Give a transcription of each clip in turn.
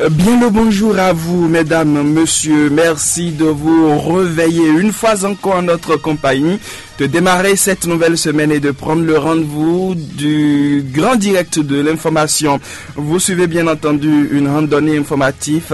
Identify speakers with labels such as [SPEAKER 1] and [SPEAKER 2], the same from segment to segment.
[SPEAKER 1] Bien le bonjour à vous, mesdames, messieurs. Merci de vous réveiller une fois encore en notre compagnie, de démarrer cette nouvelle semaine et de prendre le rendez-vous du grand direct de l'information. Vous suivez bien entendu une randonnée informative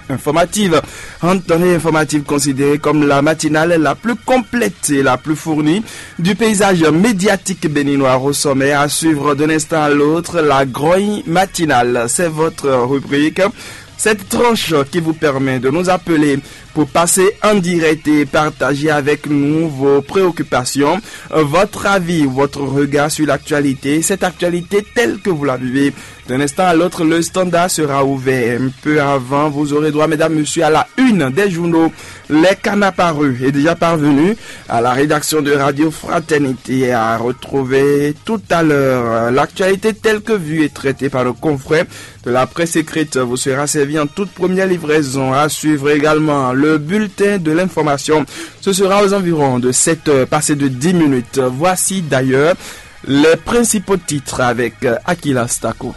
[SPEAKER 1] considérée comme la matinale la plus complète et la plus fournie du paysage médiatique béninois au sommet. À suivre d'un instant à l'autre la grogne matinale. C'est votre rubrique. Cette tranche qui vous permet de nous appeler pour passer en direct et partager avec nous vos préoccupations, votre avis, votre regard sur l'actualité, cette actualité telle que vous la vivez. D'un instant à l'autre, le standard sera ouvert. Un peu avant, vous aurez droit, mesdames, messieurs, à la une des journaux. Les Canaparus est déjà parvenu à la rédaction de Radio Fraternité à retrouver tout à l'heure l'actualité telle que vue et traitée par le confrère de la presse écrite vous sera servi en toute première livraison. À suivre également le bulletin de l'information. Ce sera aux environs de 7 heures, passé de 10 minutes. Voici d'ailleurs les principaux titres avec Akila Stako.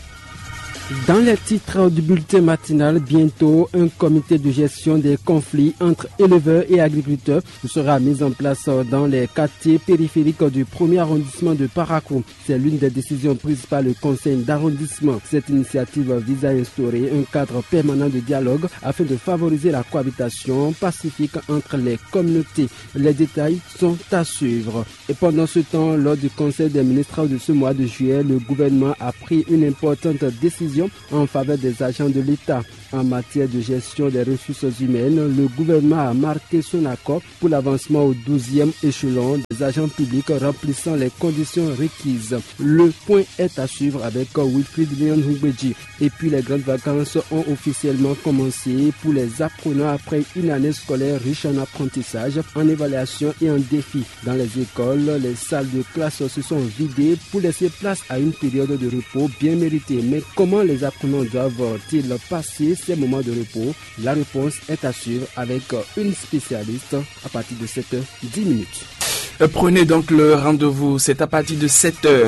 [SPEAKER 2] Dans les titres du bulletin matinal, bientôt, un comité de gestion des conflits entre éleveurs et agriculteurs sera mis en place dans les quartiers périphériques du premier arrondissement de Parakou. C'est l'une des décisions prises par le conseil d'arrondissement. Cette initiative vise à instaurer un cadre permanent de dialogue afin de favoriser la cohabitation pacifique entre les communautés. Les détails sont à suivre. Et pendant ce temps, lors du conseil des ministres de ce mois de juillet, le gouvernement a pris une importante décision en faveur des agents de l'État. En matière de gestion des ressources humaines, le gouvernement a marqué son accord pour l'avancement au 12e échelon des agents publics remplissant les conditions requises. Le point est à suivre avec Wilfried Leon Hugbeji. Et puis les grandes vacances ont officiellement commencé pour les apprenants après une année scolaire riche en apprentissage, en évaluation et en défis. Dans les écoles, les salles de classe se sont vidées pour laisser place à une période de repos bien méritée. Mais comment les apprenants doivent-ils passer ces moments de repos? La réponse est à suivre avec une spécialiste à partir de 7h10.
[SPEAKER 1] Prenez donc le rendez-vous, c'est à partir de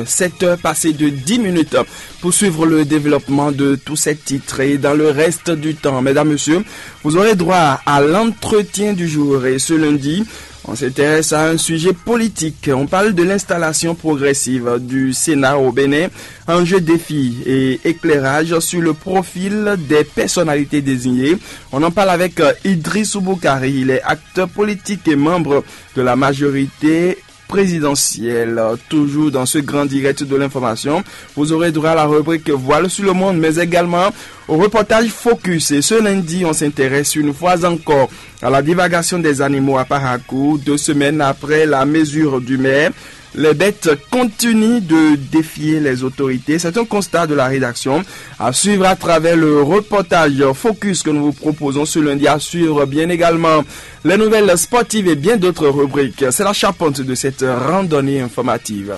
[SPEAKER 1] 7 heures passées de 10 minutes pour suivre le développement de tous ces titres. Et dans le reste du temps, mesdames, messieurs, vous aurez droit à l'entretien du jour. Et ce lundi, on s'intéresse à un sujet politique. On parle de l'installation progressive du Sénat au Bénin, enjeux, défis et éclairage sur le profil des personnalités désignées. On en parle avec Idriss Boukhari, il est acteur politique et membre de la majorité présidentielle. Toujours dans ce grand direct de l'information, vous aurez droit à la rubrique Voile sur le monde, mais également au reportage Focus. Et ce lundi, on s'intéresse une fois encore à la divagation des animaux à Parakou. 2 semaines après la mesure du maire, les bêtes continuent de défier les autorités. C'est un constat de la rédaction à suivre à travers le reportage Focus que nous vous proposons ce lundi. À suivre bien également les nouvelles sportives et bien d'autres rubriques. C'est la charpente de cette randonnée informative.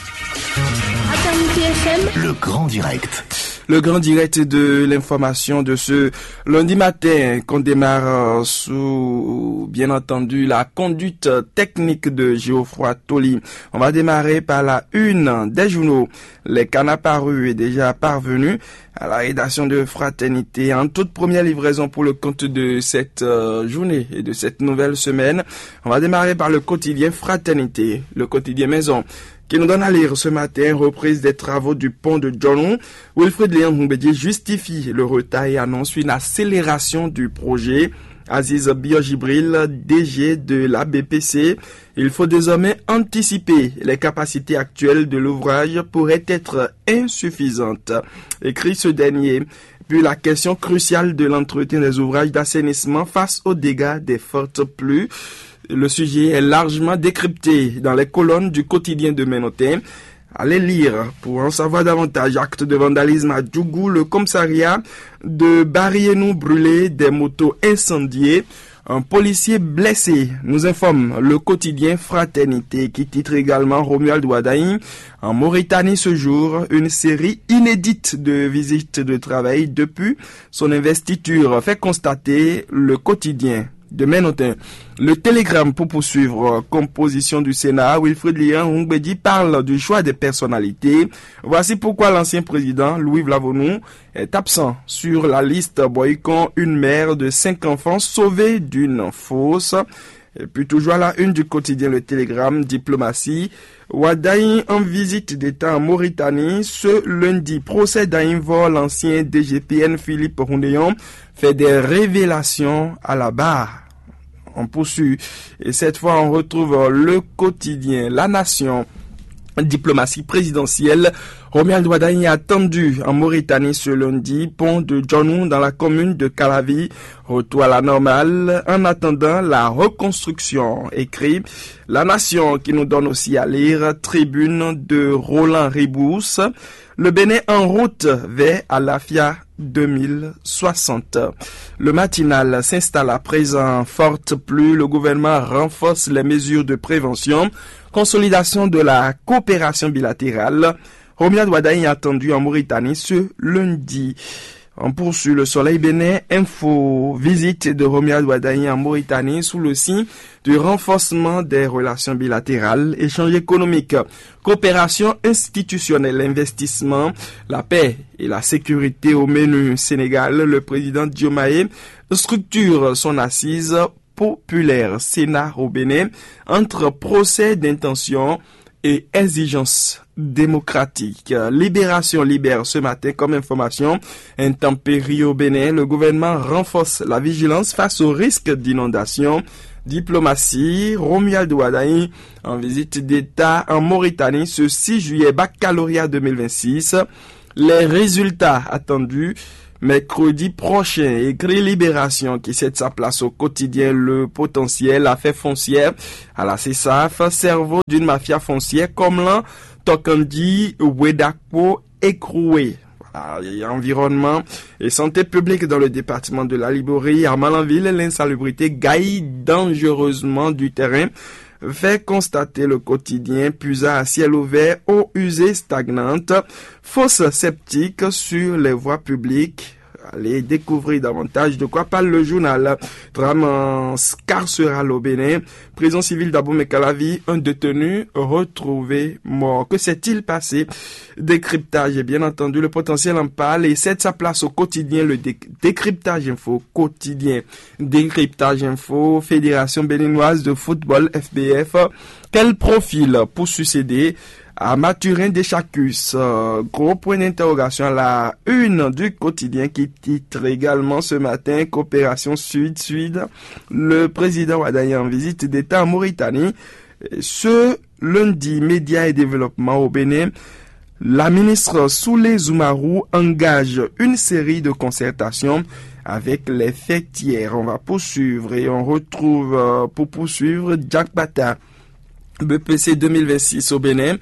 [SPEAKER 3] Le grand direct.
[SPEAKER 1] Le grand direct de l'information de ce lundi matin qu'on démarre sous, bien entendu, la conduite technique de Geoffroy Toli. On va démarrer par la une des journaux. Les Canaparus est déjà parvenu à la rédaction de Fraternité en toute première livraison pour le compte de cette journée et de cette nouvelle semaine. On va démarrer par le quotidien Fraternité, le quotidien Maison, qui nous donne à lire ce matin reprise des travaux du pont de Djolon. Wilfried Léon Mbédié justifie le retard et annonce une accélération du projet. Aziz Biogibril, DG de la BPC, il faut désormais anticiper. Les capacités actuelles de l'ouvrage pourraient être insuffisantes, écrit ce dernier. Puis la question cruciale de l'entretien des ouvrages d'assainissement face aux dégâts des fortes pluies. Le sujet est largement décrypté dans les colonnes du quotidien de Ménotin. Allez lire pour en savoir davantage. Acte de vandalisme à Djougou, le commissariat de Barienou brûlé, des motos incendiées, un policier blessé, nous informe le quotidien Fraternité qui titre également Romuald Ouadaï. En Mauritanie ce jour, une série inédite de visites de travail depuis son investiture fait constater le quotidien demain matin. Le Télégramme pour poursuivre. Composition du Sénat. Wilfrid Lian Hungbedi parle du choix des personnalités. Voici pourquoi l'ancien président Louis Vlavonou est absent sur la liste, boycottant une mère de 5 enfants sauvée d'une fosse. Et puis toujours à la une du quotidien Le Télégramme, diplomatie. Wadaï en visite d'État en Mauritanie ce lundi. Procès d'Aïnvo, l'ancien DGPN Philippe Roundéon fait des révélations à la barre. On poursuit. Et cette fois, on retrouve le quotidien La Nation. Diplomatie présidentielle. Romuald Wadaï est attendu en Mauritanie ce lundi, pont de Djonou dans la commune de Calavi. Retour à la normale en attendant la reconstruction. Écrit La Nation qui nous donne aussi à lire tribune de Roland Ribous. Le Bénin en route vers Alafia 2060. Le matinal s'installe à présent forte pluie. Le gouvernement renforce les mesures de prévention. Consolidation de la coopération bilatérale. Romuald Wadaï est attendu en Mauritanie ce lundi. On poursuit Le Soleil Bénin Info. Visite de Romuald Wadaï en Mauritanie sous le signe du renforcement des relations bilatérales, échanges économiques, coopération institutionnelle, investissement, la paix et la sécurité au menu Sénégal. Le président Diomaye structure son assise populaire Sénat au Bénin entre procès d'intention et exigence démocratique. Libération libère ce matin comme information. Intempéries au Bénin, le gouvernement renforce la vigilance face au risque d'inondation. Diplomatie, Romuald Wadaï en visite d'État en Mauritanie ce 6 juillet, baccalauréat 2026. Les résultats attendus mercredi prochain. Écrit Libération qui cède sa place au quotidien Le Potentiel, affaire foncière à la CESAF, cerveau d'une mafia foncière comme l'an Tokandi Wedakpo écroué. Environnement et santé publique dans le département de la Liborie, à Malanville, l'insalubrité gaille dangereusement du terrain. Fait constater le quotidien, puisard à ciel ouvert, eau usée stagnante, fosse septique sur les voies publiques. Allez découvrir davantage de quoi parle le journal. Drame carcéral au Bénin. Prison civile d'Abomey-Calavi, un détenu retrouvé mort. Que s'est-il passé? Décryptage, et bien entendu, Le Potentiel en parle et cède sa place au quotidien, le décryptage info quotidien. Décryptage info, Fédération béninoise de football, FBF. Quel profil pour succéder à Mathurin Deschacus? Gros point d'interrogation à la une du quotidien qui titre également ce matin Coopération Sud-Sud. Le président Wadaï en visite d'État en Mauritanie. Ce lundi, Médias et Développement au Bénin. La ministre Soulé Zoumarou engage une série de concertations avec les fêtières. On va poursuivre et on retrouve pour poursuivre Jack Bata. BPC 2026 au Bénin,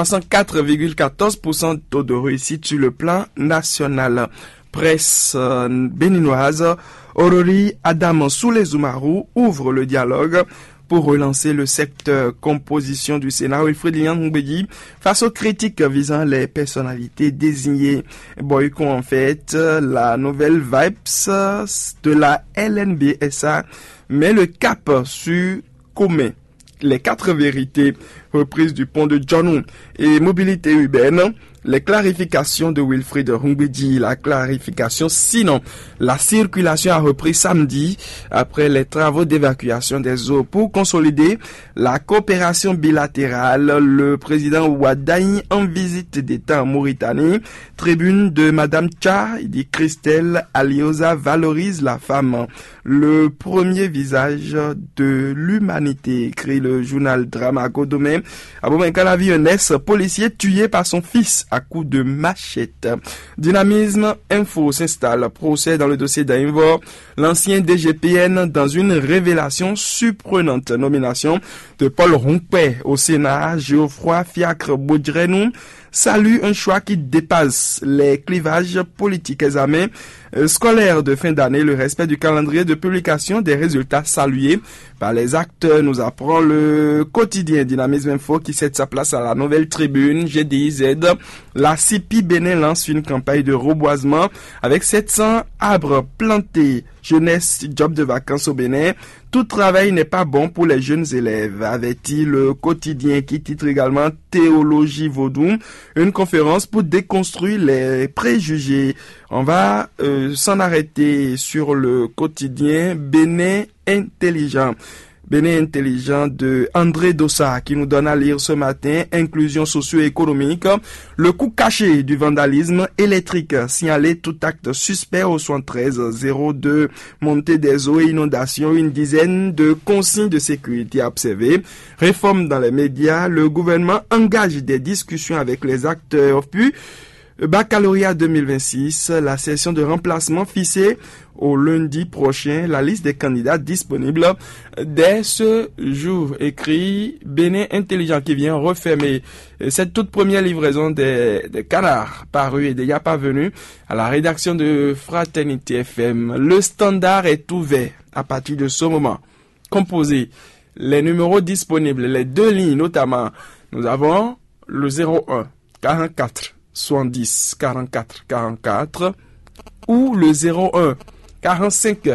[SPEAKER 1] 64,14% de taux de réussite sur le plan national. Presse béninoise, Orori Adam Soulé Zoumarou ouvre le dialogue pour relancer le secteur composition du Sénat. Wilfrid Lian Hungbedi face aux critiques visant les personnalités désignées. Boycott en fait la nouvelle vibes de la LNBSA met le cap sur Comé. Les 4 vérités, reprise du pont de Djonou et mobilité urbaine, les clarifications de Wilfrid Hungbedi, la clarification sinon la circulation a repris samedi après les travaux d'évacuation des eaux pour consolider la coopération bilatérale. Le président Wadaï en visite d'État en Mauritanie, tribune de Madame Tcha, il dit Christelle Alioza valorise la femme, le premier visage de l'humanité, écrit le journal Drama Godomé. À Abomey-Calavi, un ex-policier tué par son fils à coups de machette. Dynamisme Info s'installe. Procès dans le dossier d'Aïnvo. L'ancien DGPN dans une révélation surprenante. Nomination de Paul Rompé au Sénat. Geoffroy Fiacre Baudrenou salue un choix qui dépasse les clivages politiques. Examen scolaire de fin d'année, le respect du calendrier de publication des résultats salués par les acteurs, nous apprend le quotidien Dynamisme Info qui cède sa place à la Nouvelle Tribune, GDIZ. La CIPI Bénin lance une campagne de reboisement avec 700 arbres plantés. Jeunesse, job de vacances au Bénin. Tout travail n'est pas bon pour les jeunes élèves, avait-il le quotidien qui titre également Théologie Vaudou, une conférence pour déconstruire les préjugés. On va s'en arrêter sur le quotidien Bénin Intelligent. Bénin Intelligent de André Dossa qui nous donne à lire ce matin inclusion socio-économique, le coût caché du vandalisme électrique, signaler tout acte suspect au 73 02, montée des eaux et inondations, une dizaine de consignes de sécurité observées, réforme dans les médias, le gouvernement engage des discussions avec les acteurs, puis Baccalauréat 2026, la session de remplacement fixée au lundi prochain, la liste des candidats disponibles dès ce jour. Écrit Bénin Intelligent qui vient refermer cette toute première livraison des canards parus et déjà parvenus à la rédaction de Fraternité FM. Le standard est ouvert à partir de ce moment. Composez les numéros disponibles, les deux lignes notamment. Nous avons le 01 44 70 44 44 ou le 01 45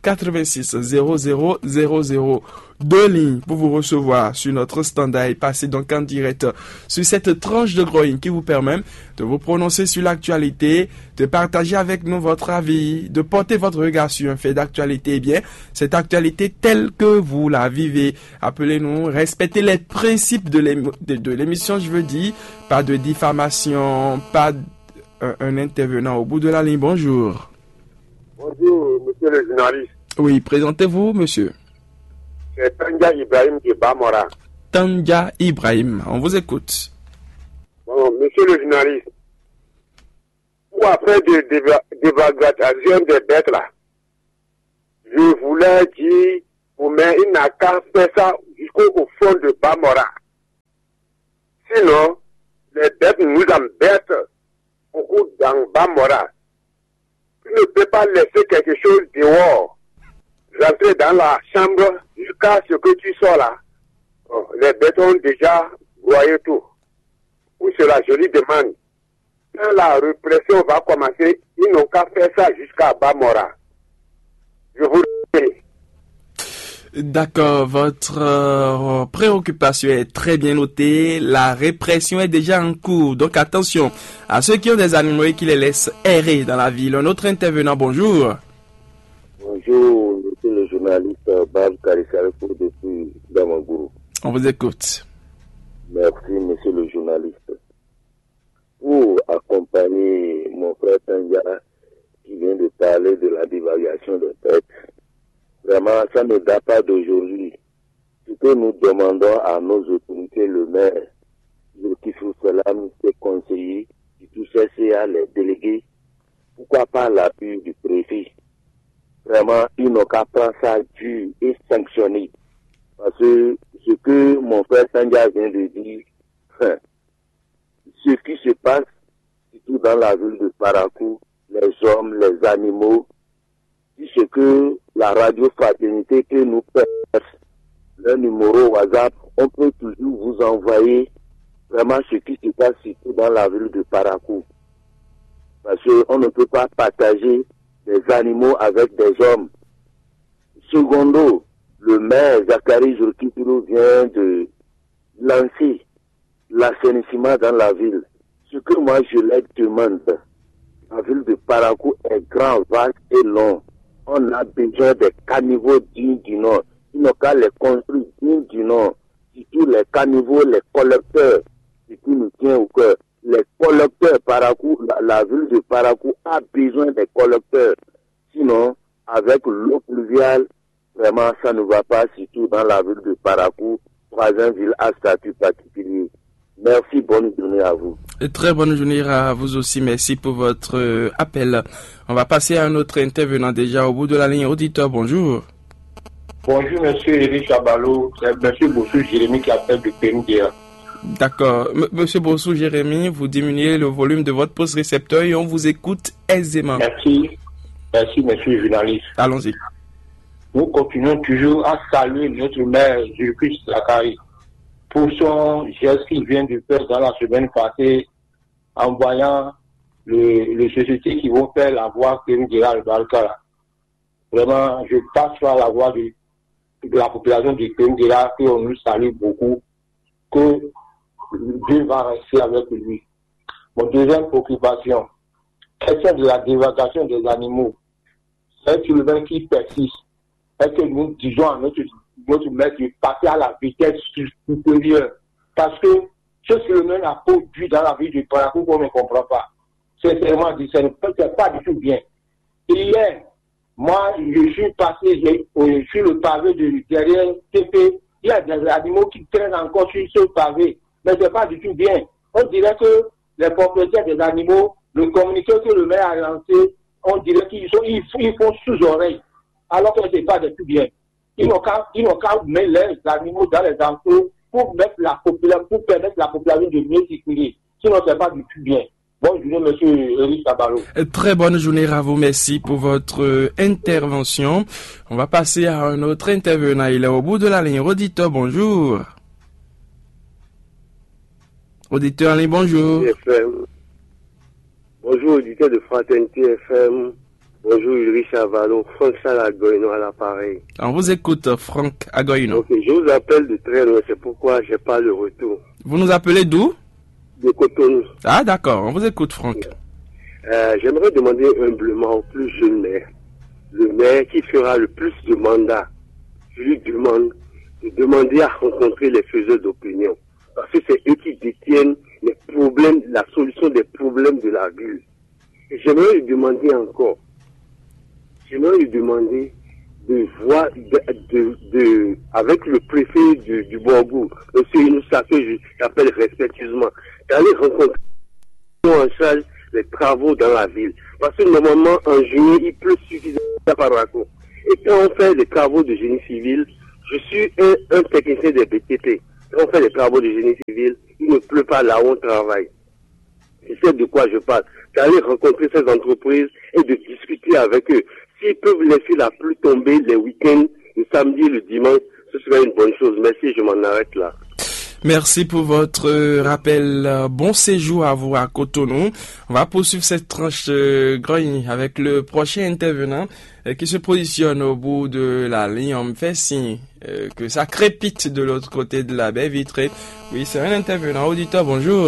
[SPEAKER 1] 86 00 00. Deux lignes pour vous recevoir sur notre standard et passer donc en direct sur cette tranche de groin qui vous permet de vous prononcer sur l'actualité, de partager avec nous votre avis, de porter votre regard sur un fait d'actualité. Eh bien, cette actualité telle que vous la vivez, appelez-nous, respectez les principes de l'émission, je veux dire, pas de diffamation, pas un intervenant au bout de la ligne. Bonjour.
[SPEAKER 4] Bonjour, monsieur le journaliste.
[SPEAKER 1] Oui, présentez-vous, monsieur.
[SPEAKER 4] C'est Tanja Ibrahim de Bamora.
[SPEAKER 1] Tanja Ibrahim, on vous écoute.
[SPEAKER 4] Bon, monsieur le journaliste, pour après d'évacuation des bêtes là, je voulais dire, mais il n'a qu'à faire ça jusqu'au fond de Bamora. Sinon, les bêtes nous embêtent beaucoup dans Bamora. Tu ne peux pas laisser quelque chose dehors, rentrer dans la chambre jusqu'à ce que tu sors là. Bon, les bêtes ont déjà broyé tout. Où cela, je lui demande. Quand la répression va commencer, ils n'ont qu'à faire ça jusqu'à Bamora. Je vous remercie.
[SPEAKER 1] D'accord, votre préoccupation est très bien notée. La répression est déjà en cours. Donc attention à ceux qui ont des animaux et qui les laissent errer dans la ville. Un autre intervenant, bonjour.
[SPEAKER 5] Bonjour, monsieur le journaliste Bab Karissaleko depuis Damangourou.
[SPEAKER 1] On vous écoute.
[SPEAKER 5] Merci, monsieur le journaliste. Pour accompagner mon frère Tanja qui vient de parler de la dévaluation des têtes, vraiment, ça ne date pas d'aujourd'hui. Ce que nous demandons à nos autorités, le maire, le Kifou Salam, ses conseillers, tout CCA, les délégués, pourquoi pas l'appui du préfet? Vraiment, ils n'ont qu'à prendre ça dur et sanctionner. Parce que ce que mon frère Tanja vient de dire, ce qui se passe, surtout dans la ville de Parakou, les hommes, les animaux, ce que la radio Fraternité que nous passe, le numéro WhatsApp, on peut toujours vous envoyer vraiment ce qui se passe surtout dans la ville de Parakou. Parce qu'on ne peut pas partager des animaux avec des hommes. Secondo, le maire Zachary Jourkipiro vient de lancer l'assainissement dans la ville. Ce que moi je leur demande, la ville de Parakou est grand, vaste et long. On a besoin des caniveaux dignes du Nord. Il n'y a qu'à les construire dignes du Nord. Surtout les caniveaux, les collecteurs, ce qui nous tient au cœur. Les collecteurs Parakou, la ville de Parakou a besoin des collecteurs. Sinon, avec l'eau pluviale, vraiment, ça ne va pas, surtout dans la ville de Parakou, troisième ville à statut particulier. Merci, bonne journée à vous.
[SPEAKER 1] Et très bonne journée à vous aussi. Merci pour votre appel. On va passer à un autre intervenant déjà au bout de la ligne. Auditeur, bonjour.
[SPEAKER 6] Bonjour, monsieur Eric Chabalo. C'est monsieur Bossou Jérémy qui appelle de Pénidia.
[SPEAKER 1] D'accord. Monsieur Bossou Jérémy, vous diminuez le volume de votre poste récepteur et on vous écoute aisément.
[SPEAKER 6] Merci. Merci, monsieur le journaliste.
[SPEAKER 1] Allons-y.
[SPEAKER 6] Nous continuons toujours à saluer notre maire, Jules Zakari, pour son geste qu'il vient de faire dans la semaine passée, en voyant les sociétés qui vont faire la voie Kérim-Dira Barkala. Vraiment, je passe par la voie de la population de Kérim-Dira, qu'on nous salue beaucoup, que Dieu va rester avec lui. Mon deuxième préoccupation, question de la dévastation des animaux. C'est un phénomène qui persiste. Est-ce que nous disons à notre maître de passer à la vitesse supérieure? Parce que ce phénomène a produit dans la vie du Parakou qu'on ne comprend pas. Sincèrement dit, c'est pas du tout bien. Hier, moi, je suis passé sur le pavé derrière TP. Il y a des animaux qui traînent encore sur ce pavé. Mais c'est pas du tout bien. On dirait que les propriétaires des animaux, le communiqué que le maire a lancé, on dirait qu'ils font sous-oreille. Alors que ce n'est pas du tout bien. Ils n'ont qu'à mettre les animaux dans les enclos pour permettre la population de mieux circuler. Sinon, ce n'est pas du tout bien. Bonne journée, monsieur Eric Sabalo.
[SPEAKER 1] Très bonne journée à vous. Merci pour votre intervention. On va passer à un autre intervenant. Il est au bout de la ligne. Auditeur, bonjour. Auditeur en ligne, bonjour.
[SPEAKER 5] FM. Bonjour, auditeur de Fraternité FM. Bonjour, Ulrich Chavalo. Franck Salagoyno à l'appareil.
[SPEAKER 1] On vous écoute, Franck Agoyno.
[SPEAKER 5] Ok, je vous appelle de très loin, c'est pourquoi je n'ai pas le retour.
[SPEAKER 1] Vous nous appelez d'où?
[SPEAKER 5] De Cotonou.
[SPEAKER 1] Ah, d'accord. On vous écoute, Franck.
[SPEAKER 5] J'aimerais demander humblement au plus jeune maire, le maire qui fera le plus de mandats, je lui demande de demander à rencontrer les faiseurs d'opinion. Parce que c'est eux qui détiennent les problèmes, la solution des problèmes de la ville. Et j'aimerais lui demander encore, de voir, avec le préfet du Borgou, M. Inoussa, que j'appelle respectueusement, d'aller rencontrer en charge les travaux dans la ville. Parce que normalement, en juillet, il pleut suffisamment à Parakou. Et quand on fait des travaux de génie civil, je suis un technicien des BTP. Quand on fait des travaux de génie civil, il ne pleut pas là où on travaille. Je sais de quoi je parle. D'aller rencontrer ces entreprises et de discuter avec eux. S'ils peuvent laisser la pluie tomber les week-ends, le samedi, le dimanche, ce serait une bonne chose. Merci, je m'en arrête là.
[SPEAKER 1] Merci pour votre rappel. Bon séjour à vous à Cotonou. On va poursuivre cette tranche grogne avec le prochain intervenant qui se positionne au bout de la ligne. On me fait signe que ça crépite de l'autre côté de la baie vitrée. Oui, c'est un intervenant. Auditeur, bonjour.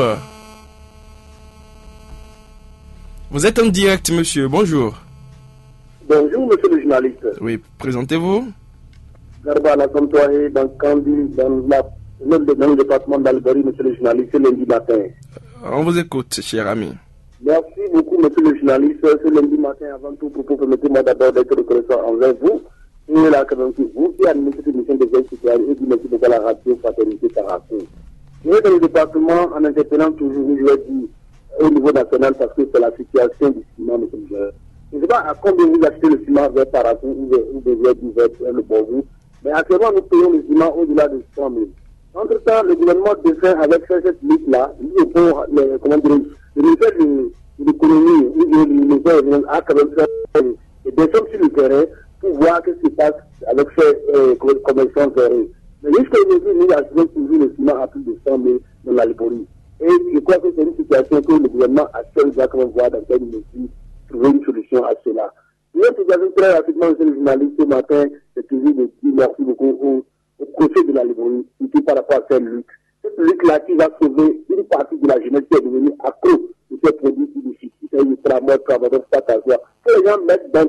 [SPEAKER 1] Vous êtes en direct, monsieur. Bonjour.
[SPEAKER 7] Bonjour, monsieur le journaliste.
[SPEAKER 1] Oui, présentez-vous.
[SPEAKER 7] Garba la Comtoiré, dans Candy, dans le département d'Albari, monsieur le journaliste, ce lundi matin.
[SPEAKER 1] On vous écoute, cher ami.
[SPEAKER 7] Merci beaucoup, monsieur le journaliste. Ce lundi matin, avant tout, permettez-moi d'abord d'être reconnaissant envers vous. Et là, quand même, vous qui animez cette émission de veille citoyenne et qui mettez beaucoup la radio Fraternité Parakou. Je vais dans le département en interpellant toujours, je l'ai dit, au niveau national, parce que c'est la situation du ciment, monsieur le journaliste. Je ne sais pas à combien vous achetez le ciment vers Parakou ou vers le Borgou, mais actuellement nous payons le ciment au-delà de 100 000. Entre-temps, le gouvernement défend avec cette liste-là, le ministère de l'économie ou le ministère a quand même fait des sommes sur le terrain pour voir ce qui se passe avec ces commerçants ferrés. Mais jusqu'à aujourd'hui, nous achetons toujours le ciment à plus de 100 000 dans la Liborie. Et je crois que c'est une situation que le gouvernement actuel doit quand même voir dans quelle mesure trouver une solution à cela. Une situation très rapidement, monsieur le journaliste, ce matin, c'est toujours de dire merci beaucoup au préfet de la Liborie, surtout par rapport à cette lutte. Cette lutte-là qui va sauver une partie de la jeunesse qui est devenue accro de ces produits illicites, c'est-à-dire tramway, travailleurs, attention. Que les gens mettent dans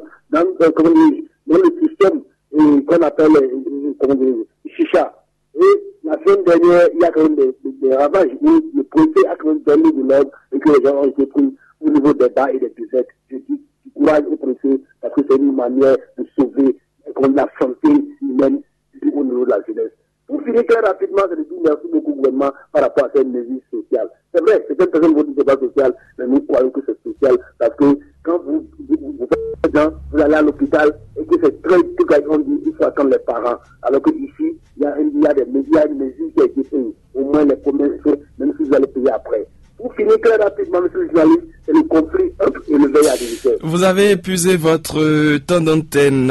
[SPEAKER 7] le système qu'on appelle chicha. Et la semaine dernière, il y a quand même des ravages où le préfet a quand même donné de l'ordre et que les gens ont été pris au niveau des bars et des pucettes. Je dis du courage au préfet parce que c'est une manière de sauver la santé humaine au niveau de la jeunesse. Pour finir très rapidement, je dis merci beaucoup au gouvernement par rapport à cette mesure sociale. C'est vrai, certaines personnes vont dire que ce n'est pas social, mais nous croyons que c'est social parce que quand vous vous allez à l'hôpital et que c'est très tout on dit il faut attendre les parents. Alors que ici, il y a des mesures qui ont été prises. Au moins les premiers faits, même si vous allez payer après. Pour Pour finir très rapidement, monsieur le journaliste, c'est le conflit entre éleveurs et agriculteurs.
[SPEAKER 1] Vous avez épuisé votre temps d'antenne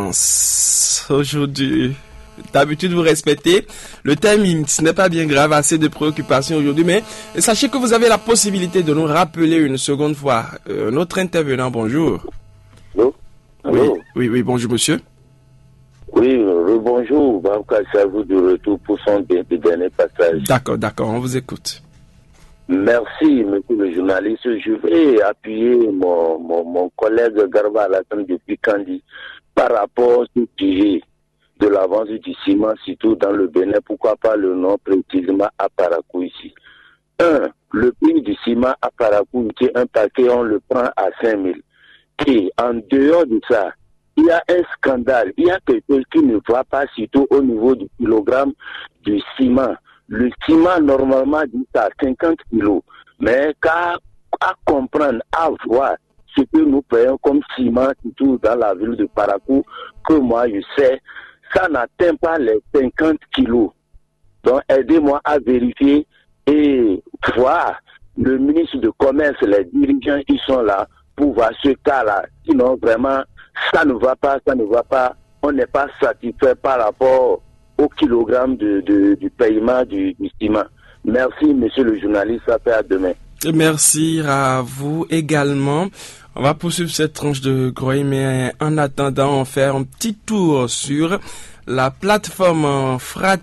[SPEAKER 1] aujourd'hui. D'habitude, vous respectez le timing. Ce n'est pas bien grave, assez de préoccupations aujourd'hui. Mais sachez que vous avez la possibilité de nous rappeler une seconde fois. Notre intervenant, bonjour.
[SPEAKER 5] Allô? Allô?
[SPEAKER 1] Oui, bonjour monsieur.
[SPEAKER 5] Oui, bonjour. C'est à vous de retour pour son dernier passage.
[SPEAKER 1] D'accord, on vous écoute.
[SPEAKER 5] Merci, monsieur le journaliste. Je vais appuyer mon collègue Garba Alassane depuis Kandi par rapport au sujet de l'avance du ciment, surtout dans le Bénin. Pourquoi pas le nom précisément à Parakou ici? Le prix du ciment à Parakou, un paquet, on le prend à 5 000. Et en dehors de ça, il y a un scandale. Il y a quelque chose qui ne va pas, surtout au niveau du kilogramme du ciment. Le ciment, normalement, dit à 50 kilos. Mais à comprendre, à voir ce que nous payons comme ciment, surtout dans la ville de Parakou, que moi je sais, ça n'atteint pas les 50 kilos. Donc, aidez-moi à vérifier et voir. Le ministre de Commerce, les dirigeants, ils sont là pour voir ce cas-là. Sinon, vraiment, ça ne va pas. On n'est pas satisfait par rapport au kilogramme du paiement du ciment. Merci, monsieur le journaliste. Ça fait à demain.
[SPEAKER 1] Merci à vous également. On va poursuivre cette tranche de Groy, mais en attendant, on fait un petit tour sur la plateforme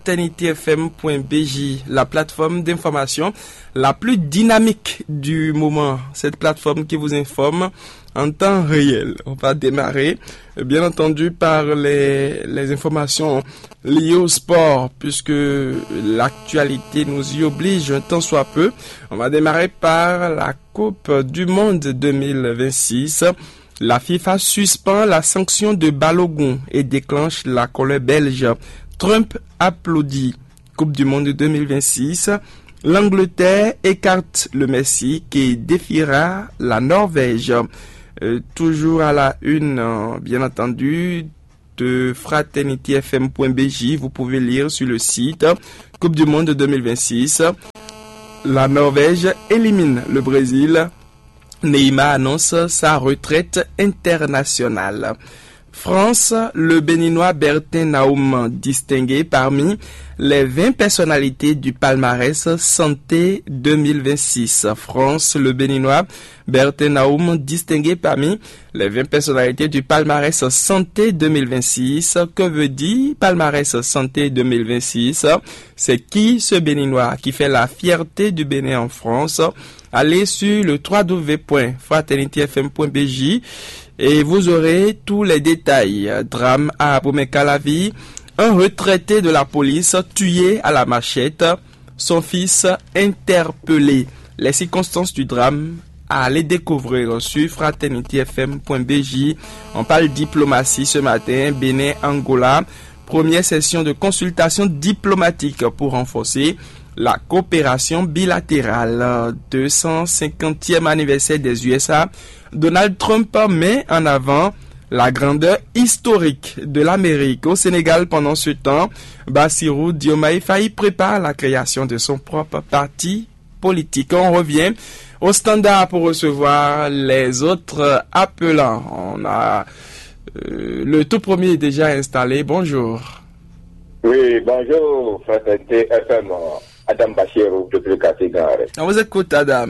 [SPEAKER 1] fraternitéfm.bj, la plateforme d'information la plus dynamique du moment. Cette plateforme qui vous informe en temps réel. On va démarrer, bien entendu, par les informations liées au sport, puisque l'actualité nous y oblige un tant soit peu. On va démarrer par la Coupe du Monde 2026. La FIFA suspend la sanction de Balogun et déclenche la colère belge. Trump applaudit. Coupe du Monde 2026. L'Angleterre écarte le Messi qui défiera la Norvège. Toujours à la une, bien entendu, de fraternitéfm.bj. Vous pouvez lire sur le site Coupe du Monde 2026. La Norvège élimine le Brésil. Neymar annonce sa retraite internationale. France, le Béninois Bertin Naoum distingué parmi les 20 personnalités du palmarès Santé 2026. France, le Béninois Bertin Naoum distingué parmi les 20 personnalités du palmarès Santé 2026. Que veut dire palmarès Santé 2026? C'est qui ce Béninois qui fait la fierté du Bénin en France? Allez sur le www.fraternitéfm.bj et vous aurez tous les détails. Drame à Abomey-Calavi. Un retraité de la police tué à la machette. Son fils interpellé. Les circonstances du drame à aller découvrir sur fraternitéfm.bj. On parle diplomatie ce matin. Bénin-Angola. Première session de consultation diplomatique pour renforcer la coopération bilatérale. 250e anniversaire des USA. Donald Trump met en avant la grandeur historique de l'Amérique. Au Sénégal, pendant ce temps, Bassirou Diomaye Faye prépare la création de son propre parti politique. On revient au standard pour recevoir les autres appelants. On a le tout premier déjà installé. Bonjour.
[SPEAKER 8] Oui, bonjour, Fraternité FM, Adam Bachirou, depuis le quartier Gare.
[SPEAKER 1] On vous écoute, Adam.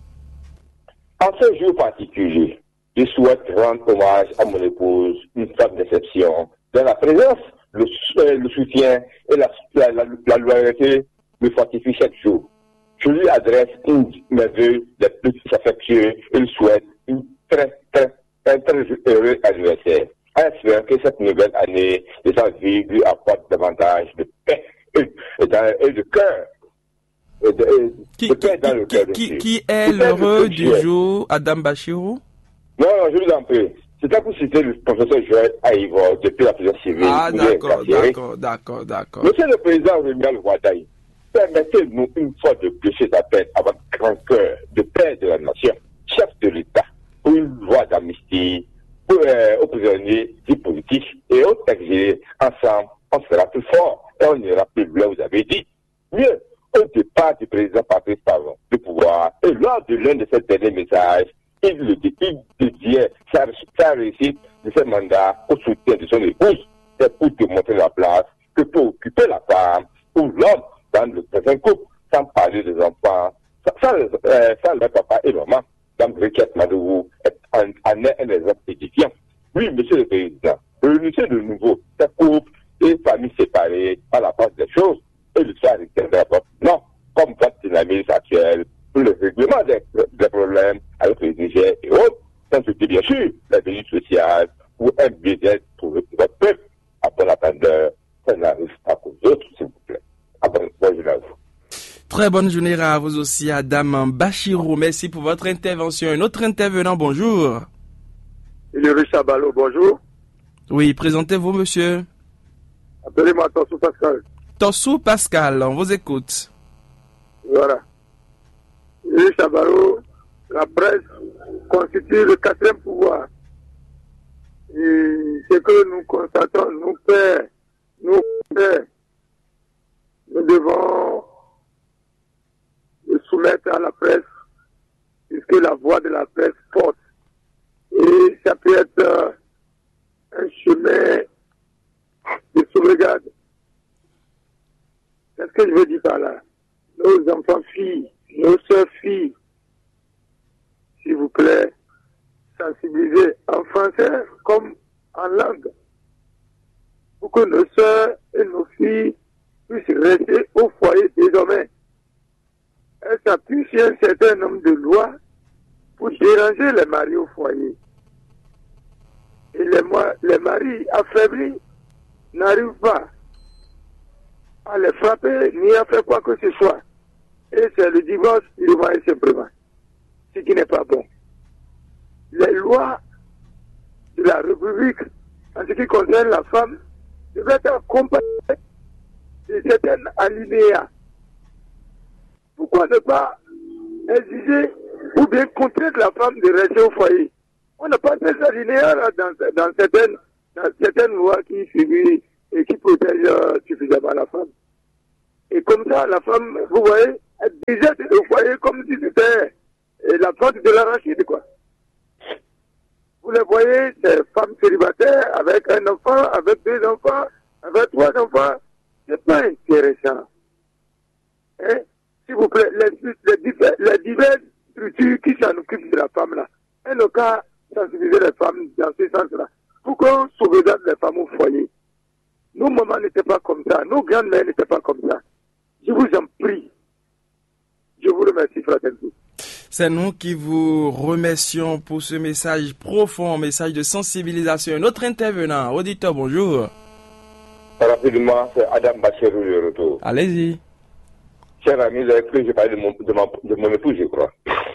[SPEAKER 8] En ce jour particulier, je souhaite rendre hommage à mon épouse, une femme d'exception, dans la présence, le soutien et la loyauté me fortifient chaque jour. Je lui adresse mes vœux les plus affectueux et lui souhaite un très heureux anniversaire. En espérant que cette nouvelle année de sa vie lui apporte davantage de paix et de cœur.
[SPEAKER 1] Qui est l'heureux du jour, Adam Bachirou?
[SPEAKER 8] Non, je vous en prie. C'était pour citer le professeur Joël Aïvor depuis la prison civile.
[SPEAKER 1] Ah, d'accord.
[SPEAKER 8] Monsieur le président Rémial Ouadaï, permettez-nous une fois de plus cet appel à votre grand cœur de père de la nation, chef de l'État, pour une voie d'amnistie aux prisonniers dits politiques et aux exilés. Ensemble, on sera plus fort et on ira plus loin, vous avez dit. Mieux, au départ du président Patrice Talon du pouvoir et l'un de ces derniers messages, il dédiait sa réussite de ce mandat au soutien de son épouse. C'est pour te montrer la place que peut occuper la femme ou l'homme dans le présent couple, sans parler des enfants, sans le papa et maman. Dans Briquette Madougou en est un exemple édifiant. Oui, monsieur le président, réunissez de nouveau ces couples et familles séparées par la force des choses et le soir non, comme votre dynamisme actuelle pour le règlement des problèmes avec les Niger et autres, sans oublier bien sûr la vie sociale ou un bien-être pour votre peuple. À bon attendeur, ça n'arrive pas aux autres, s'il vous plaît. À bonne journée à vous.
[SPEAKER 1] Très bonne journée à vous aussi, Adam Bachirou. Merci pour votre intervention. Un autre intervenant, bonjour.
[SPEAKER 4] Yuri Chabalo, bonjour.
[SPEAKER 1] Oui, présentez-vous, monsieur.
[SPEAKER 4] Appelez-moi Tossou Pascal.
[SPEAKER 1] Tossou Pascal, on vous écoute.
[SPEAKER 4] Voilà. Yuri Chabalo, la presse constitue le quatrième pouvoir. Et ce que nous constatons, nous devons nous soumettre à la presse, puisque la voix de la presse porte. Et ça peut être un chemin de sauvegarde. Qu'est-ce que je veux dire par là? Nos enfants filles, nos sœurs filles, s'il vous plaît, sensibiliser en français comme en langue, pour que nos sœurs et nos filles puissent rester au foyer désormais. Elles s'appuient sur un certain nombre de lois pour déranger les maris au foyer. Et les maris affaiblis n'arrivent pas à les frapper ni à faire quoi que ce soit. Et c'est le divorce, purement et simplement. Ce qui n'est pas bon. Les lois de la République, en ce qui concerne la femme, devaient être accompagnées de certaines alinéas. Pourquoi ne pas exiger ou bien contraindre la femme de rester au foyer? On n'a pas ces alinéas dans certaines lois qui figurent et qui protègent suffisamment la femme. Et comme ça, la femme, vous voyez, elle déjette le foyer comme si c'était la plante de l'arachide, quoi. Vous les voyez, ces femmes célibataires avec un enfant, avec 2 enfants, avec 3 enfants. C'est pas intéressant. Hein? S'il vous plaît, les diverses structures qui s'en occupent de la femme là, elles n'ont qu'à sensibiliser les femmes dans ce sens-là. Pour qu'on sauvegarde les femmes au foyer. Nos mamans n'étaient pas comme ça, nos grandes-mères n'étaient pas comme ça. Je vous en prie. Je vous remercie, fraternité.
[SPEAKER 1] C'est nous qui vous remercions pour ce message profond, message de sensibilisation. Notre intervenant, auditeur, bonjour.
[SPEAKER 8] Rapidement, c'est Adam Bachirou, le retour.
[SPEAKER 1] Allez-y.
[SPEAKER 8] Cher ami, vous avez cru que je parlais de mon époux, je crois.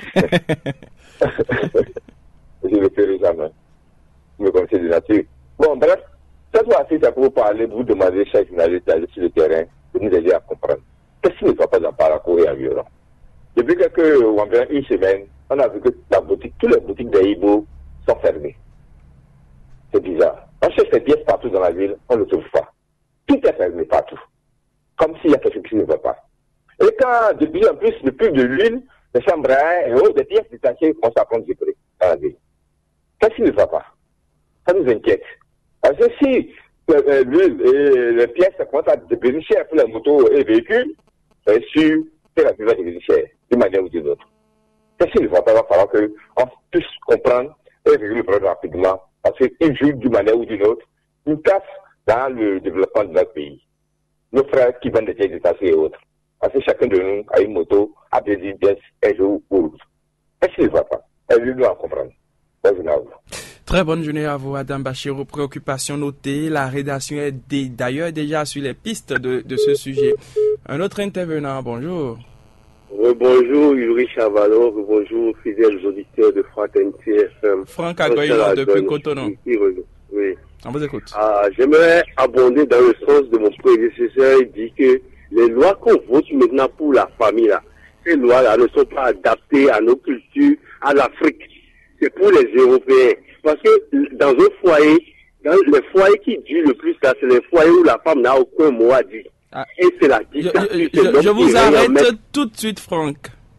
[SPEAKER 8] Je ne le ferai jamais. Je me connaissez de nature. Bon, bref, cette fois-ci, c'est pour vous parler, vous demander, chaque journaliste d'aller sur le terrain, de nous aider à comprendre. Qu'est-ce qui ne va pas dans Parakou et environ? Depuis environ une semaine, on a vu que toutes les boutiques d'Aïbo sont fermées. C'est bizarre. On cherche des pièces partout dans la ville, on ne le trouve pas. Tout est fermé partout. Comme s'il y a quelque chose qui ne va pas. Et quand, de plus en plus, le prix de l'huile, les chambres à air et autres, des pièces détachées commencent à prendre du prix dans la ville. Qu'est-ce qui ne va pas? Ça nous inquiète. Parce que si l'huile et les pièces commencent à devenir chères pour les motos et les véhicules, c'est sûr que la vie va devenir chère, d'une manière ou d'une autre. Qu'est-ce qui ne va pas? Il va falloir qu'on puisse comprendre et régler le problème rapidement. Parce qu'ils jouent d'une manière ou d'une autre une place dans le développement de notre pays. Nos frères qui vendent des pièces détachées et autres. Parce que chacun de nous a une moto, a des pièces, un jour ou l'autre. Qu'est-ce qui ne va pas? Elle doit en comprendre. Bonne journée à vous.
[SPEAKER 1] Très bonne journée à vous, Adam Bachirou. Préoccupation notée. La rédaction est d'ailleurs déjà sur les pistes de ce sujet. Un autre intervenant, bonjour.
[SPEAKER 7] Bonjour, Yuri Chavalo. Bonjour, fidèles auditeurs de Fraternité FM.
[SPEAKER 1] Franck Agoyon depuis Cotonou.
[SPEAKER 7] Oui.
[SPEAKER 1] On vous écoute.
[SPEAKER 7] J'aimerais abonder dans le sens de mon prédécesseur. Il dit que les lois qu'on vote maintenant pour la famille, là, ces lois-là ne sont pas adaptées à nos cultures, à l'Afrique. C'est pour les Européens. Parce que dans un foyer, dans les foyers qui durent le plus, là, c'est les foyers où la femme n'a aucun mot à dire. Et c'est la dictature.
[SPEAKER 1] Je vous arrête tout de suite, Franck.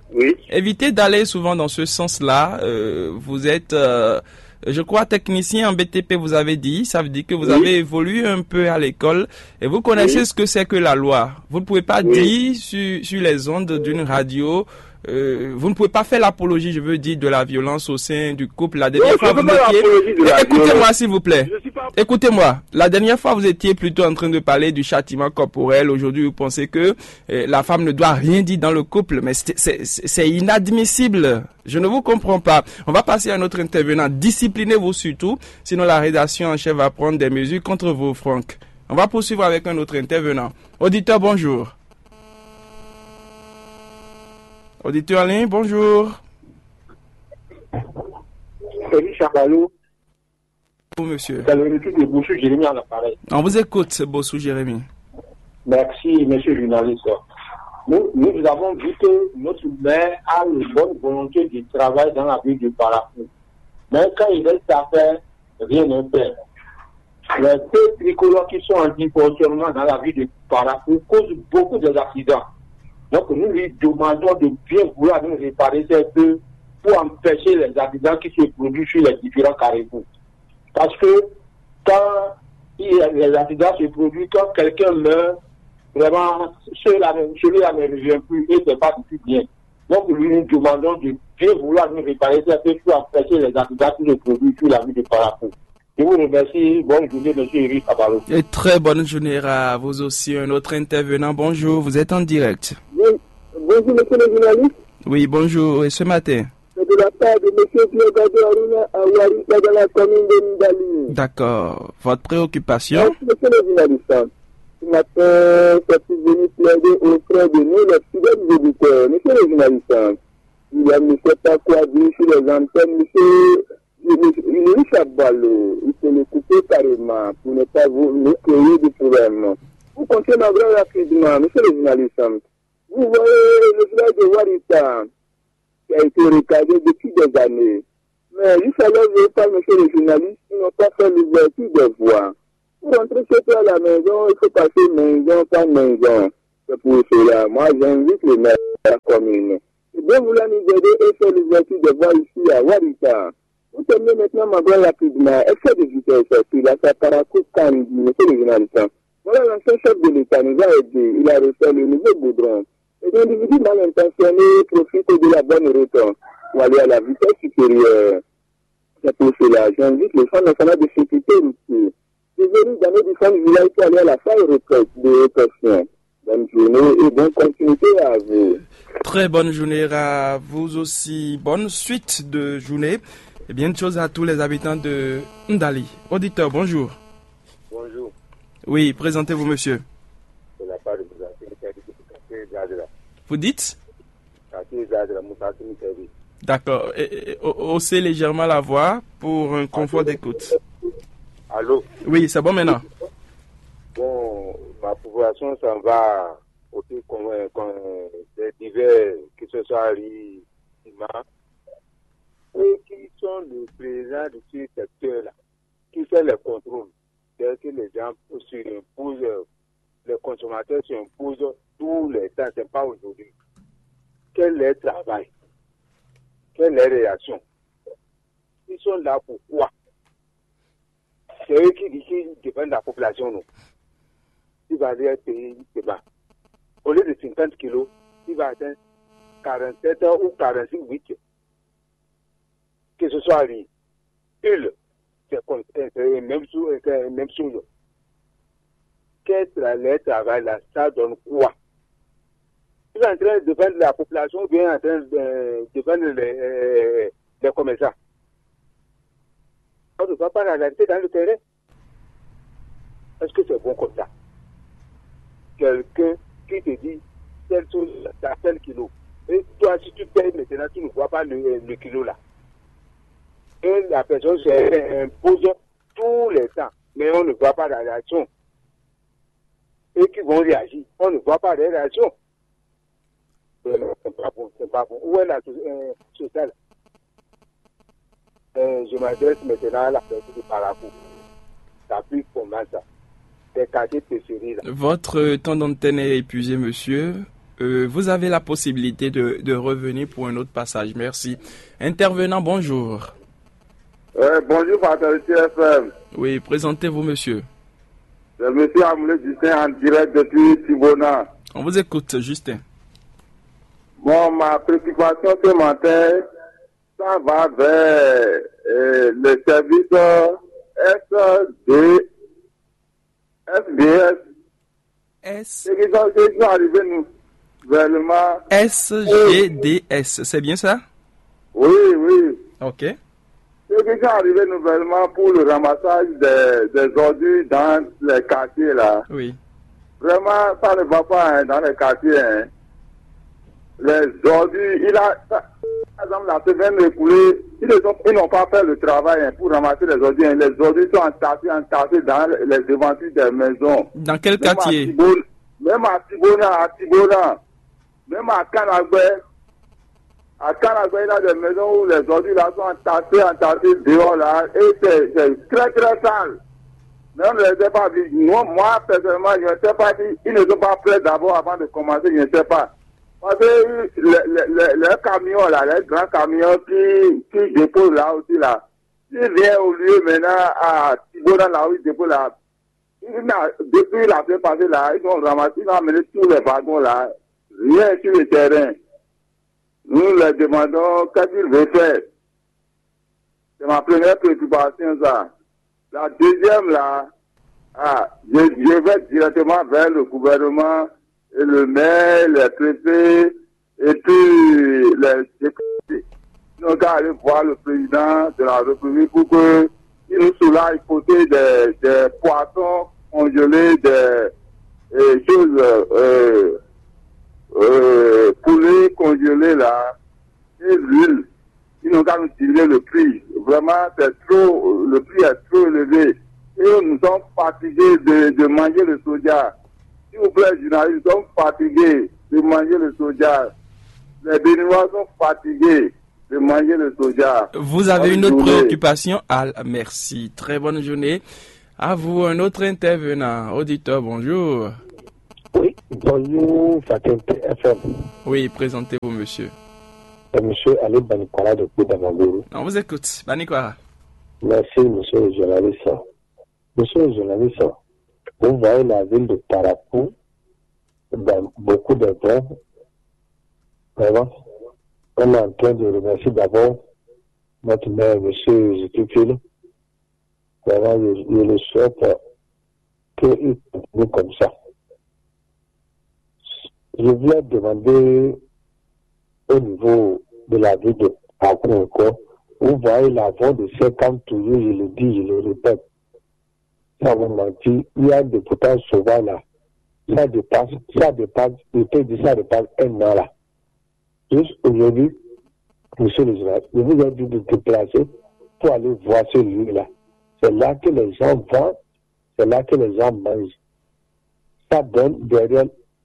[SPEAKER 4] Oui.
[SPEAKER 1] Évitez d'aller souvent dans ce sens-là. Vous êtes, je crois, technicien en BTP, vous avez dit. Ça veut dire que vous avez évolué un peu à l'école et vous connaissez ce que c'est que la loi. Vous ne pouvez pas dire sur les ondes d'une radio. Vous ne pouvez pas faire l'apologie, je veux dire, de la violence au sein du couple. La dernière fois, vous étiez... Écoutez-moi, s'il vous plaît. Écoutez-moi. La dernière fois, vous étiez plutôt en train de parler du châtiment corporel. Aujourd'hui, vous pensez que la femme ne doit rien dire dans le couple. Mais c'est inadmissible. Je ne vous comprends pas. On va passer à un autre intervenant. Disciplinez-vous surtout. Sinon, la rédaction en chef va prendre des mesures contre vous, Franck. On va poursuivre avec un autre intervenant. Auditeur, bonjour. Auditeur en ligne, bonjour.
[SPEAKER 6] Salut Chabalou.
[SPEAKER 1] Bonjour monsieur.
[SPEAKER 6] C'est le retour de Bossou Jérémy à l'appareil.
[SPEAKER 1] On vous écoute, Bossou Jérémy.
[SPEAKER 6] Merci, monsieur le journaliste. Nous avons vu que notre maire a une bonne volonté de travail dans la ville du Parapluie. Mais quand il reste à faire, rien ne fait. Les deux tricolores qui sont en dysfonctionnement dans la ville du Parapluie causent beaucoup d'accidents. Donc nous lui demandons de bien vouloir nous réparer ces deux pour empêcher les accidents qui se produisent sur les différents carrefours. Parce que quand les accidents se produisent, quand quelqu'un meurt, vraiment, celui-là ne revient plus et c'est pas du tout bien. Donc nous demandons de bien vouloir nous réparer ces deux pour empêcher les accidents qui se produisent sur la ville de Parapluie. Je vous remercie. Bonne journée, monsieur Eric Abalo.
[SPEAKER 1] Et très bonne journée à vous aussi. Un autre intervenant. Bonjour, vous êtes en direct.
[SPEAKER 7] Oui. Bonjour, monsieur le journaliste.
[SPEAKER 1] Oui, bonjour. Et ce matin?
[SPEAKER 7] C'est de la part de monsieur Pierre Gadorina à Warika dans la commune de Ndali.
[SPEAKER 1] D'accord. Votre préoccupation?
[SPEAKER 7] Merci, monsieur le journaliste. Ce matin, c'est venu plaider auprès de nous, les fidèles auditeurs. Monsieur le journaliste, il ne sait pas quoi dire sur les antennes, monsieur. Richard Ballot, il faut le couper carrément pour ne pas vous créer de problèmes. Vous comptez ma vraie rapidement, monsieur le journaliste. Vous voyez le village de Warita qui a été recadré depuis des années. Mais jusqu'à là, je parle, monsieur le journaliste, ils n'ont pas fait l'ouverture des voies. Pour rentrer chez toi à la maison, il faut passer maison par maison. C'est pour cela. Moi, j'invite le maire de la commune. Et bien vouloir nous aider et faire l'ouverture des voies ici à Warita. Vous terminez maintenant ma voix rapidement. Excès de vitesse, puis là, ça paracoute Kandi, monsieur le journaliste. Voilà, l'ancien chef de l'État nous a aidé. Il a refait le nouveau goudron. Et l'individu mal intentionné profite de la bonne route pour aller à la vitesse supérieure. C'est pour cela, j'invite le Fonds national de sécurité routière de venir dans nos différents villages pour aller à la fin de répression. Bonne journée et bonne continuité à vous.
[SPEAKER 1] Très bonne journée à vous aussi. Bonne suite de journée. Et bien de choses à tous les habitants de Ndali. Auditeur, bonjour.
[SPEAKER 5] Bonjour.
[SPEAKER 1] Oui, présentez-vous, monsieur.
[SPEAKER 5] C'est la part de
[SPEAKER 1] Vous dites? D'accord. Haussez légèrement la voix pour un confort d'écoute.
[SPEAKER 5] Allô?
[SPEAKER 1] Oui, c'est bon maintenant.
[SPEAKER 5] Bon, ma population s'en va côté des divers, que ce soit Ari, Sima. Et qui sont les présidents de ce secteur-là, qui fait les contrôles. C'est-à-dire que les gens s'imposent, les consommateurs s'imposent tous les temps, ce n'est pas aujourd'hui. Quel est le travail? Quelle est la réaction? Ils sont là pour quoi? C'est eux qui défendent la population, non? Il va aller payer des bas. Au lieu de 50 kilos, il va atteindre 47 ou 46 8. Que ce soit lui, il, c'est même chose. Qu'est-ce que le travail là, ça donne quoi? Il est en train de défendre la population ou bien en train de défendre les commerçants? On ne va pas la réalité dans le terrain. Est-ce que c'est bon comme ça? Quelqu'un qui te dit telle chose, t'as tel kilo. Et toi, si tu payes maintenant, tu ne vois pas le kilo là. Et la personne s'impose tous les temps, mais on ne voit pas la réaction. Et qui vont réagir, on ne voit pas les réactions. C'est pas bon, c'est pas bon. Où est la sociale? Je m'adresse maintenant à la personne de Parapluie. Ça plus comment ça? Des quartiers préférés là.
[SPEAKER 1] Votre temps d'antenne est épuisé, monsieur. vous avez la possibilité de revenir pour un autre passage. Merci. Intervenant, bonjour.
[SPEAKER 4] Bonjour, Fraternité FM.
[SPEAKER 1] Oui, présentez-vous, monsieur.
[SPEAKER 4] C'est monsieur Amoulé Justin en direct depuis Tibona.
[SPEAKER 1] On vous écoute, Justin.
[SPEAKER 4] Bon, ma préoccupation ce matin, ça va vers le service SBS. C'est qu'ils sont arrivés nouvellement.
[SPEAKER 1] SGDS, c'est bien ça?
[SPEAKER 4] Oui, oui.
[SPEAKER 1] Ok.
[SPEAKER 4] C'est qu'ils sont arrivés nouvellement pour le ramassage des ordures dans les quartiers là.
[SPEAKER 1] Oui.
[SPEAKER 4] Vraiment, ça ne va pas dans les quartiers. Hein. Les ordures, par exemple, la semaine écoulée, ils n'ont pas fait le travail pour ramasser les ordures. Les ordures sont entassées dans les devantures des maisons.
[SPEAKER 1] Dans quel quartier?
[SPEAKER 4] Même à Tibona, même à Kanagbe. À Kanagbe, il y a des maisons où les ordures là sont entassées dehors là, et c'est très très sale. Même les pas dit, moi personnellement, je ne sais pas si ils ne sont pas prêts d'abord avant de commencer, je ne sais pas. Parce que les camions là, les grands camions qui déposent là aussi là, s'ils viennent au lieu maintenant à Tibona là où ils déposent là, depuis la semaine passée là, ils ont ramassé, ils ont amené tous les wagons là, rien sur le terrain. Nous leur demandons qu'est-ce qu'ils veulent faire. C'est ma première préoccupation ça. La deuxième là, je vais directement vers le gouvernement et le maire, les préfets et puis les députés. Nous allons aller voir le président de la République pour qu'il nous soulage côté des poissons congelés, des choses poulet congelé là, et l'huile. Ils n'ont qu'à nous tirer le prix. Vraiment, le prix est trop élevé. Et nous sommes fatigués de manger le soja. S'il vous plaît, journalistes, nous sommes fatigués de manger le soja. Les Béninois sont fatigués de manger le soja.
[SPEAKER 1] Vous avez une autre préoccupation? Merci. Très bonne journée. À vous, un autre intervenant. Auditeur, bonjour.
[SPEAKER 9] Oui, bonjour, Fraternité FM.
[SPEAKER 1] Oui, présentez-vous, monsieur.
[SPEAKER 9] Monsieur Ali Banikwara de Koudamaguru.
[SPEAKER 1] On vous écoute, Banikwara.
[SPEAKER 9] Merci, monsieur le journaliste. Monsieur le journaliste, vous voyez la ville de Parakou dans beaucoup d'endroits. Vraiment, on est en train de remercier d'abord notre maire, monsieur Zutufil. Vraiment, je le souhaite qu'il continue comme ça. Je voulais demander au niveau de la ville de Parakou encore, vous voyez la voie de 50 toujours, je le dis, je le répète. Ça va mentir, il y a des potages sauvages là. Ça dépasse, je peux dire ça dépasse un an là. Juste aujourd'hui, monsieur le journaliste, je vous ai dit de déplacer pour aller voir ce lieu-là. C'est là que les gens vont, c'est là que les gens mangent. Ça donne derrière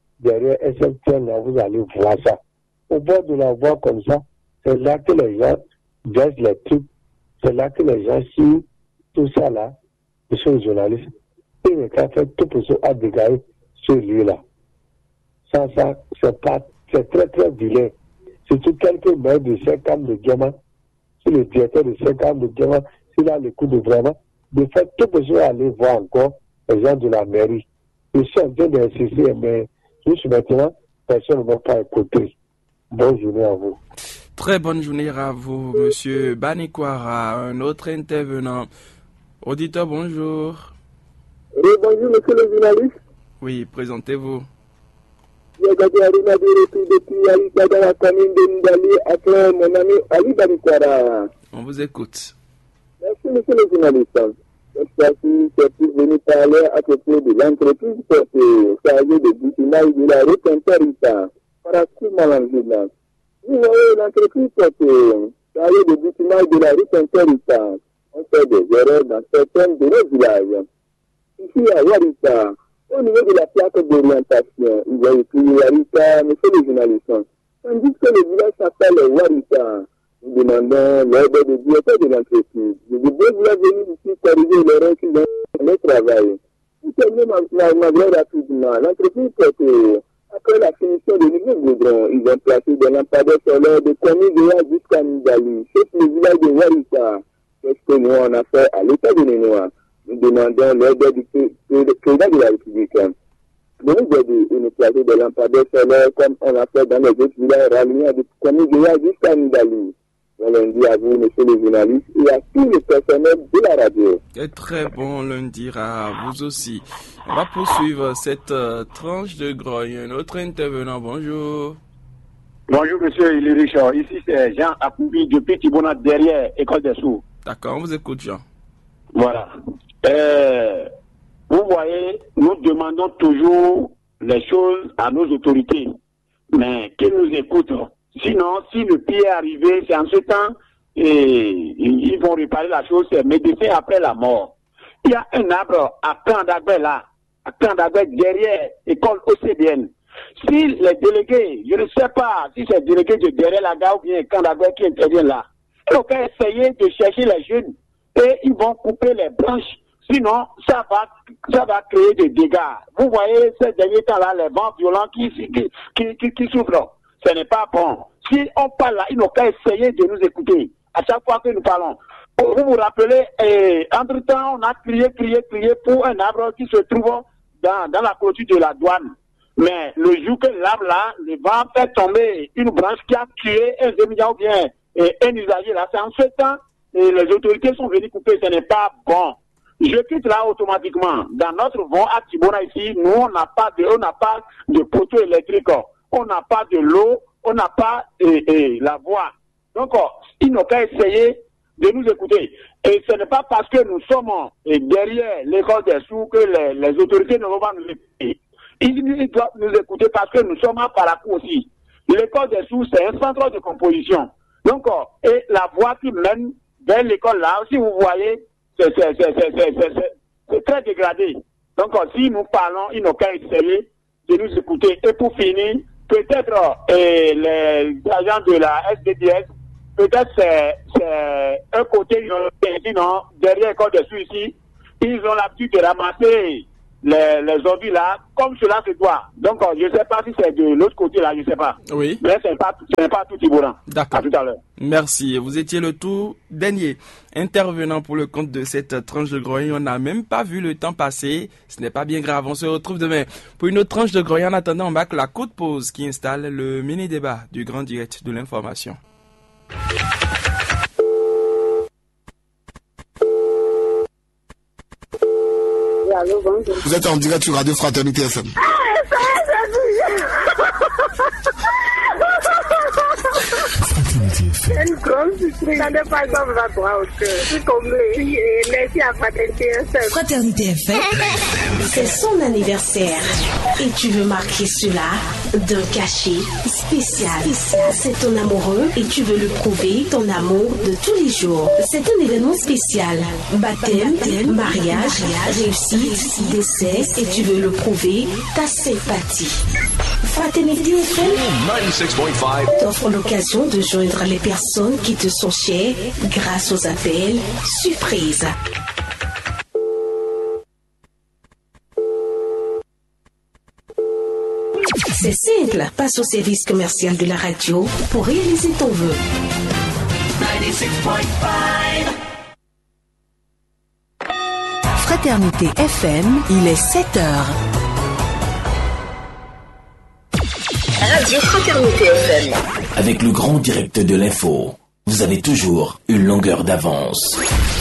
[SPEAKER 9] SFTN, là, vous allez voir ça. Au bord de la voie comme ça, c'est là que les gens baissent les trucs. C'est là que les gens suivent tout ça là. Monsieur le journaliste, il n'est qu'à faire tout pour à dégager ce lieu-là. Ça, c'est très très vilain. Surtout quelques maires de 5 ans de gamin, si le directeur de 5 ans de gamin, s'il a le coup de vraiment, de faire tout pour aller voir encore les gens de la mairie. Je suis en train d'insister, mais juste maintenant, personne ne va pas écouter. Bonne journée à vous.
[SPEAKER 1] Très bonne journée à vous, monsieur Banikwara. Un autre intervenant. Auditeur, bonjour.
[SPEAKER 7] Oui, bonjour, monsieur le journaliste.
[SPEAKER 1] Oui, présentez-vous.
[SPEAKER 7] J'ai gardé Arina de retour depuis Alita dans la commune de Ndali après mon ami Ali Banikwara.
[SPEAKER 1] On vous écoute.
[SPEAKER 7] Merci, monsieur le journaliste. Cette fois-ci, c'est pour venir parler à propos de l'entreprise chargée de boutinage de la route interita. Parakou Malangina. Vous voyez, l'entreprise chargée de boutinage de la route interita. On fait des erreurs dans certains de nos villages. Ici à Warita, au niveau de la plaque d'orientation, vous voyez écrit Warita, monsieur le journaliste. Tandis que le village s'appelle Warita, nous demandons l'aide du directeur de l'entreprise. Je voulais venir ici corriger l'erreur qui dans le travail. Pour terminer ma grande rapidement, l'entreprise a Après la finition de niveau goudron, ils ont placé des lampadaires solaires de Konigea jusqu'à Nidali, sauf le village de Warissa. Qu'est-ce que nous on a fait à l'État de Nénois? Nous demandons l'aide du président de la République de nous aider et nous placer des lampadaires solaires comme on a fait dans les autres villages ralliés de Konigea jusqu'à Nidali. Bon lundi à vous, monsieur le journaliste, et à tous les personnels de la radio.
[SPEAKER 1] Et très bon lundi à vous aussi. On va poursuivre cette tranche de grogne. Un autre intervenant, bonjour.
[SPEAKER 10] Bonjour, monsieur Ili Richard. Ici, c'est Jean Akoubi depuis Thibonat, derrière École des Sourds.
[SPEAKER 1] D'accord, on vous écoute, Jean.
[SPEAKER 10] Voilà. Vous voyez, nous demandons toujours les choses à nos autorités, mais qu'ils nous écoutent. Sinon, si le pire est arrivé, c'est en ce temps, et ils vont réparer la chose, c'est médecin après la mort. Il y a un arbre à Kandagbe là, à Kandagbe derrière l'école OCDN. Si les délégués, je ne sais pas si c'est délégué de derrière la gare ou bien Kandagbe qui intervient là, ils vont essayer de chercher les jeunes et ils vont couper les branches. Sinon, ça va créer des dégâts. Vous voyez ces derniers temps-là, les vents violents qui souffrent. Ce n'est pas bon. Si on parle là, ils n'ont qu'à essayer de nous écouter. À chaque fois que nous parlons. Vous vous rappelez, entre-temps, on a crié pour un arbre qui se trouve dans la clôture de la douane. Mais le jour que l'arbre là, le vent fait tomber une branche qui a tué un étudiant ou bien un usager là, c'est en ce temps, et les autorités sont venues couper. Ce n'est pas bon. Je quitte là automatiquement. Dans notre vent à Thibonat ici, nous, on n'a pas de poteau électrique. On n'a pas de l'eau, on n'a pas la voie. Donc, ils n'ont qu'à essayer de nous écouter. Et ce n'est pas parce que nous sommes derrière l'école des sourds que les autorités ne vont pas nous écouter. Ils doivent nous écouter parce que nous sommes à Parakou aussi. L'école des sourds, c'est un centre de composition. Donc, et la voie qui mène vers l'école là, si vous voyez, c'est très dégradé. Donc, si nous parlons, ils n'ont qu'à essayer de nous écouter. Et pour finir, peut-être les agents de la SDDS, peut-être c'est un côté, sinon, derrière l'école des Suisses ici, ils ont l'habitude de ramasser les ordures là, comme cela se doit. Donc, je ne sais pas si c'est de l'autre côté là, je ne sais pas.
[SPEAKER 1] Oui.
[SPEAKER 10] Mais ce n'est pas tout Thibonat.
[SPEAKER 1] D'accord.
[SPEAKER 10] À tout à l'heure.
[SPEAKER 1] Merci. Vous étiez le tout dernier intervenant pour le compte de cette tranche de grogne. On n'a même pas vu le temps passer. Ce n'est pas bien grave. On se retrouve demain pour une autre tranche de grogne. En attendant, on marque la courte pause qui installe le mini-débat du grand direct de l'information.
[SPEAKER 11] Allô, bonjour.
[SPEAKER 12] Vous êtes en direct sur Radio Fraternité FM.
[SPEAKER 11] C'est une grande surprise. Ça n'est pas comme ça, toi, au cœur. Je suis comblée. Merci à Fraternité FM.
[SPEAKER 13] Fraternité FM, c'est son anniversaire. Et tu veux marquer cela d'un cachet spécial. C'est ton amoureux et tu veux le prouver, ton amour de tous les jours. C'est un événement spécial. Baptême, mariage, réussite, décès et tu veux le prouver, ta sympathie. Fraternité FM 96.5 t'offre l'occasion de joindre les personnes qui te sont chères grâce aux appels surprises. C'est simple, passe au service commercial de la radio pour réaliser ton vœu. 96.5 Fraternité FM, il est 7h.
[SPEAKER 3] Radio Fraternité FM. Avec le grand direct de l'info, vous avez toujours une longueur d'avance.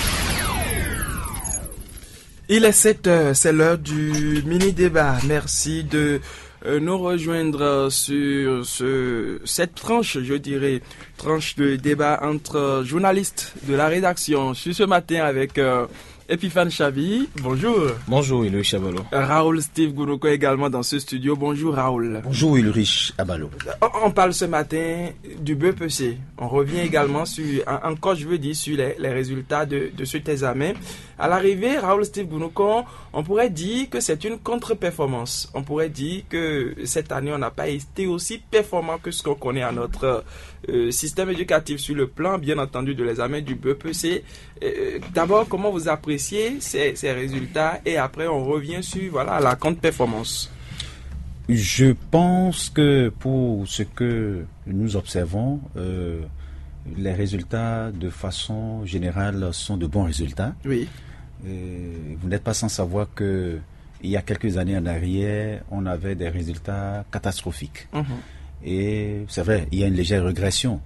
[SPEAKER 1] Il est 7h, c'est l'heure du mini-débat. Merci de nous rejoindre sur cette tranche, je dirais, tranche de débat entre journalistes de la rédaction. Je suis ce matin avec Epiphane Chavi, bonjour.
[SPEAKER 14] Bonjour Ulrich Abalo.
[SPEAKER 1] Raoul Steve Gounoko également dans ce studio. Bonjour Raoul.
[SPEAKER 14] Bonjour Ulrich Abalo.
[SPEAKER 1] On parle ce matin du BEPC. On revient également sur les résultats de cet examen. À l'arrivée, Raoul Steve Gounoko, on pourrait dire que c'est une contre-performance. On pourrait dire que cette année, on n'a pas été aussi performant que ce qu'on connaît à notre système éducatif sur le plan, bien entendu, de l'examen du BEPC. D'abord, comment vous appréciez ces résultats et après, on revient sur la contre-performance.
[SPEAKER 14] Je pense que pour ce que nous observons, les résultats de façon générale sont de bons résultats.
[SPEAKER 1] Oui.
[SPEAKER 14] Vous n'êtes pas sans savoir que il y a quelques années en arrière, on avait des résultats catastrophiques. Et c'est vrai, il y a une légère régression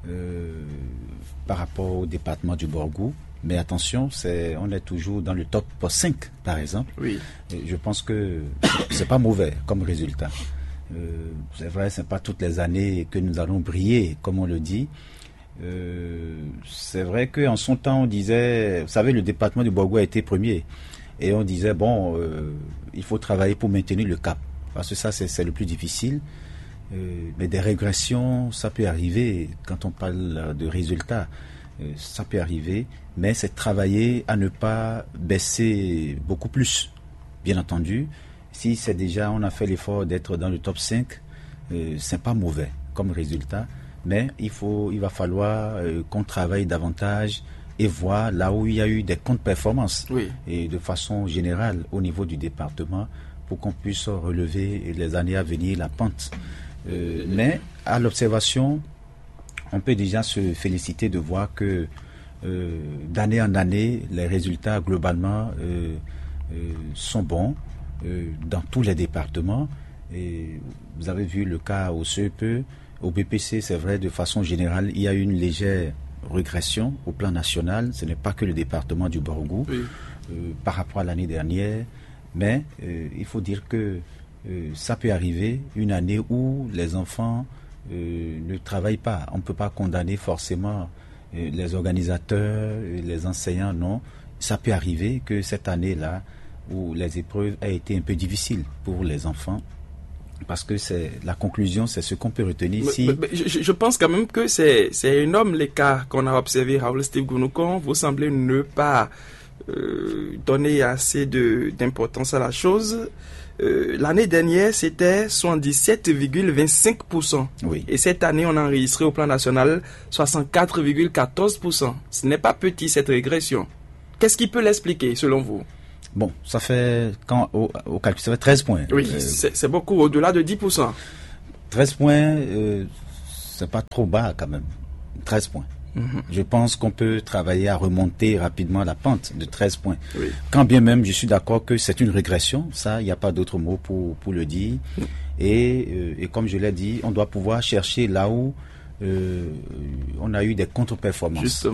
[SPEAKER 14] par rapport au département du Borgou. Mais attention, on est toujours dans le top 5, par exemple.
[SPEAKER 1] Oui.
[SPEAKER 14] Et je pense que c'est pas mauvais comme résultat. C'est vrai, c'est pas toutes les années que nous allons briller, comme on le dit. C'est vrai qu'en son temps, on disait, vous savez, le département du Borgou a été premier. Et on disait, bon, il faut travailler pour maintenir le cap. Parce que ça, c'est le plus difficile. Mais des régressions, ça peut arriver quand on parle de résultats. Ça peut arriver, mais c'est travailler à ne pas baisser beaucoup plus. Bien entendu, si c'est déjà, on a fait l'effort d'être dans le top 5, c'est pas mauvais comme résultat, mais il va falloir qu'on travaille davantage et voir là où il y a eu des contre-performances.
[SPEAKER 1] Oui.
[SPEAKER 14] Et de façon générale au niveau du département pour qu'on puisse relever les années à venir la pente. Mais à l'observation, on peut déjà se féliciter de voir que d'année en année, les résultats globalement sont bons dans tous les départements. Et vous avez vu le cas au CEP, au BPC, c'est vrai, de façon générale, il y a eu une légère régression au plan national. Ce n'est pas que le département du Borgou par rapport à l'année dernière, mais il faut dire que ça peut arriver une année où les enfants ne travaillent pas. On ne peut pas condamner forcément les organisateurs, les enseignants, non. Ça peut arriver que cette année-là, où les épreuves ont été un peu difficiles pour les enfants, parce que c'est la conclusion, c'est ce qu'on peut retenir ici.
[SPEAKER 1] Je pense quand même que c'est énorme l'écart qu'on a observé. Raoul Steve Gounoucon, vous semblez ne pas donner assez d'importance à la chose. L'année dernière, c'était 77,25%.
[SPEAKER 14] Oui.
[SPEAKER 1] Et cette année, on a enregistré au plan national 64,14%. Ce n'est pas petit, cette régression. Qu'est-ce qui peut l'expliquer, selon vous?
[SPEAKER 14] Bon, ça fait, au calcul, ça fait 13 points.
[SPEAKER 1] Oui, c'est beaucoup, au-delà de 10%.
[SPEAKER 14] 13 points, c'est pas trop bas quand même. 13 points. Je pense qu'on peut travailler à remonter rapidement la pente de 13 points.
[SPEAKER 1] Oui.
[SPEAKER 14] Quand bien même, je suis d'accord que c'est une régression. Ça, il n'y a pas d'autre mot pour le dire. Et comme je l'ai dit, on doit pouvoir chercher là où on a eu des contre-performances.
[SPEAKER 1] Justement.